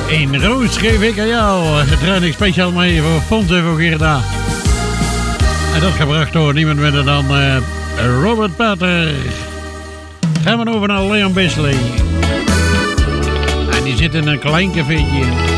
Een roos geef ik aan jou. Het draai ik speciaal mee voor Fons en voor Gerda. En dat gebracht door niemand minder dan Robert Pater. Gaan we over naar Leon Bisley. En die zit in een klein cafeetje.